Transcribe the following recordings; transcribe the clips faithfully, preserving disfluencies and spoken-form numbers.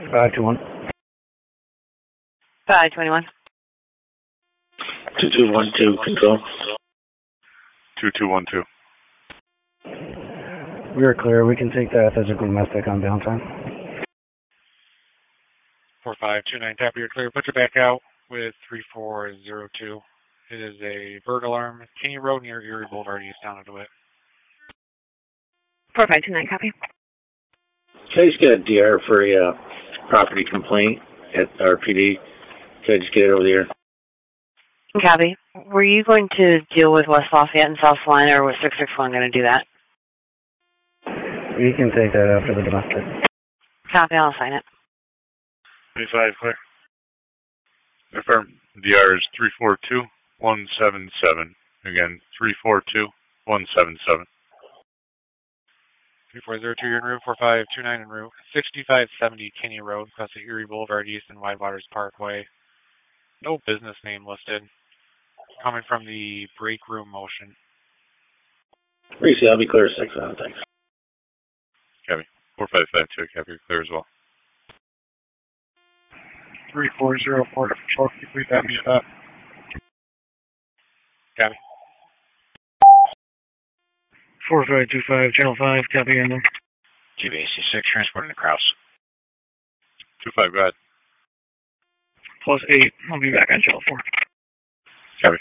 five two one. five twenty-one. two two one two, control. two two one two. We're clear. We can take that physical domestic on downtime. four five two nine, tap, you're clear. Put your back out with three four zero two. It is a bird alarm. Kenny Road near Erie Boulevard, East down into it. four five two nine, copy. Can I just get a D R for a uh, property complaint at R P D? Can I just get it over there? Copy. Were you going to deal with West Lafayette and South Salina, or was six six one going to do that? We can take that after the domestic. Copy, I'll sign it. twenty-five, clear. Affirm. D R is three four two one seven seven. Again, three four two one seven seven. three four zero two, you're in route. four five two nine en route. sixty-five seventy Kenny Road, across the Erie Boulevard East and Widewaters Parkway. No business name listed. Coming from the break room motion. Reese, I'll be clear six out, thanks. Copy. four five five two, copy, clear as well. three four zero four, control, complete that me up. Copy. four five two five, channel five, copy in there. G B A C six, transporting to Kraus. two five, go ahead. Plus eight, I'll be back on channel four. Copy.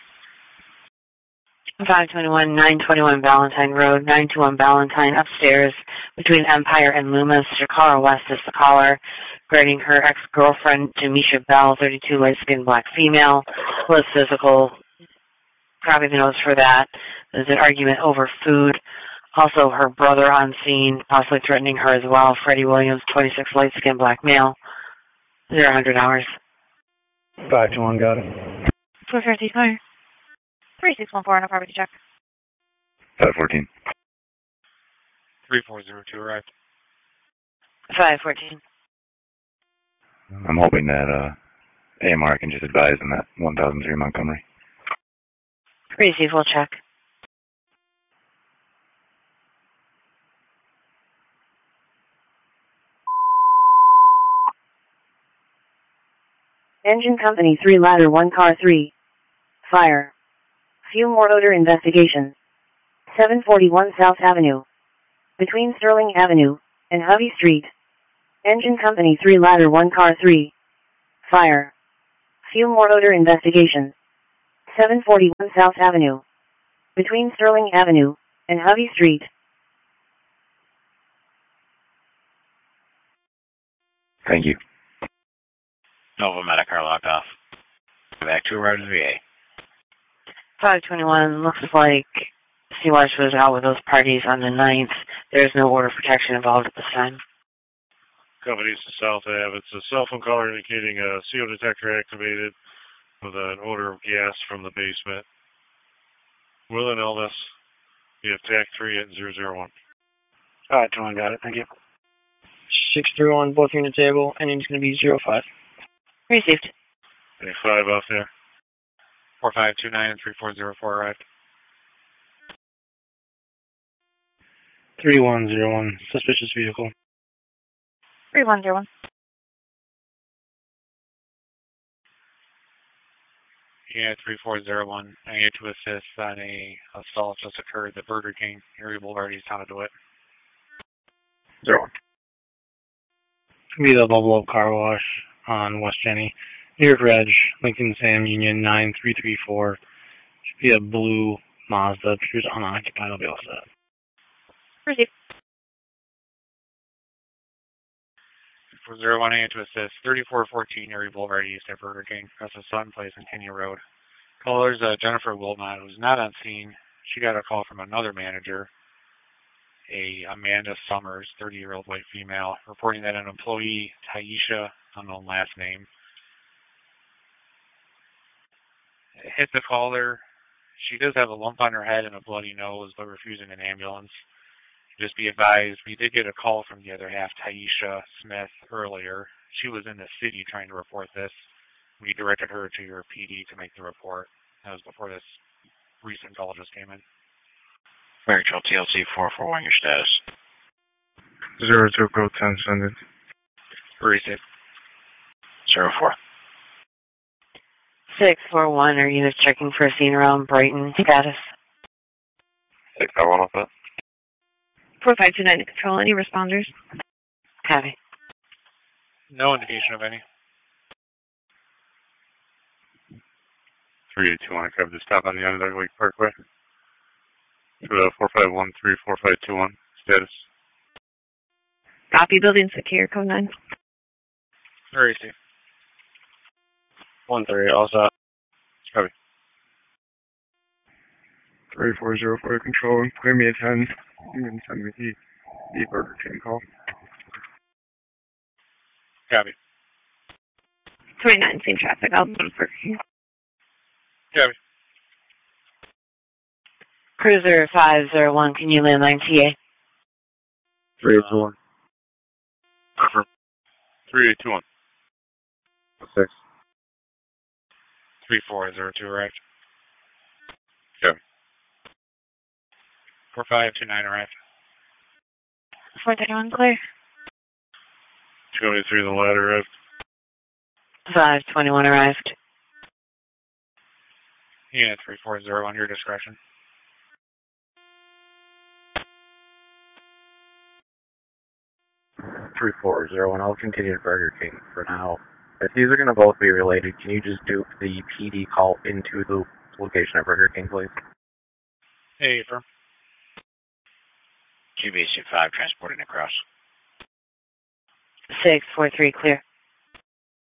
five twenty-one, nine twenty-one Valentine Road, nine two one Valentine, upstairs between Empire and Loomis. Shakara West is the caller, regarding her ex-girlfriend, Jamisha Bell, thirty-two, light-skinned black female, was physical. Copy the notes for that. There's an argument over food. Also, her brother on scene, possibly threatening her as well. Freddie Williams, twenty-six, light-skinned black male. Zero hundred hours. five two one, got it. four fifty, fire. three six one four on a property check. five fourteen. three four zero two, arrived. five fourteen. I'm hoping that uh, A M R can just advise in that one thousand three Montgomery. Receive, we'll check. Engine Company three ladder one car three. Fire. Fume or odor investigation. seven forty-one South Avenue. Between Sterling Avenue and Hovey Street. Engine Company three ladder one car three. Fire. Fume or odor investigation. seven forty-one South Avenue. Between Sterling Avenue and Hovey Street. Thank you. Nova Medicar locked off. Back to arrive to V A. five twenty-one, looks like C Y was out with those parties on the ninth. There is no order of protection involved at this time. Companies to South Ave. It's a cell phone caller indicating a C O detector activated with an odor of gas from the basement. Will and illness. You have T A C three at zero zero one. five two one, got it, thank you. six three one, both unit table, ending's going to be zero five. Received. five off there. four five two nine and three four zero four arrived. three one zero one, suspicious vehicle. three one zero one. Yeah, three four zero one. I need to assist on a assault just occurred at Burger King, Erie Boulevard, East Town DeWitt. Zero one. Be the Bubble Up Car Wash on West Jenny. New York Reg, Lincoln Sam Union nine three three four. Should be a blue Mazda. Appears unoccupied. I'll be all set. Received. four zero one, I need to assist. thirty-four fourteen Erie Boulevard East at Burger King. That's the Sutton Place and Kenya Road. Caller's uh, Jennifer Wilmot, who's not on scene. She got a call from another manager, a Amanda Summers, thirty-year-old white female, reporting that an employee, Taisha, unknown last name, hit the caller. She does have a lump on her head and a bloody nose, but refusing an ambulance. Just be advised, we did get a call from the other half, Taisha Smith, earlier. She was in the city trying to report this. We directed her to your P D to make the report. That was before this recent call just came in. Mary Trail T L C four four one, your status. Zero two code ten, send it. Receive. zero four. six four one, are units checking for a scene around Brighton? Status? six five one off that. four five two nine to control. Any responders? Copy. No indication of any. three eight two one, I covered the stop on the Onondaga Lake Parkway. To uh, four five one three four five two one. Status. Copy. Building secure. Code nine. Where is he? one three, all set. Copy. three four zero four control, clear me a ten. You can send me the, the Burger King call. Copy. twenty-nine, same traffic. I'll move for Copy. Cruiser five zero one, can you landline T A? three eight two one. Confirm. three eight two one. six. three four zero two, right? Copy. four five two nine, arrived. four thirty-one, clear. two twenty-three, the ladder arrived. five twenty-one arrived. Unit three four zero, on your discretion. three four zero one, I'll continue to Burger King for now. If these are going to both be related, can you just do the P D call into the location at Burger King, please? Hey, firm. G B C five transporting across. six four three, clear.